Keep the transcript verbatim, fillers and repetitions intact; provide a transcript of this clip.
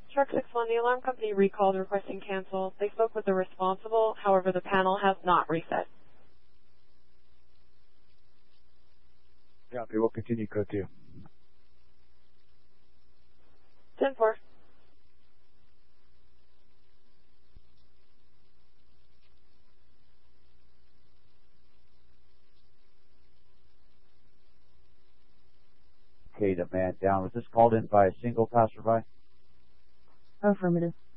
Shark six one, the alarm company recalled requesting cancel. They spoke with the responsible, however the panel has not reset. Copy, we'll continue code two. ten four. Okay, the man down. Was this called in by a single passerby? Affirmative.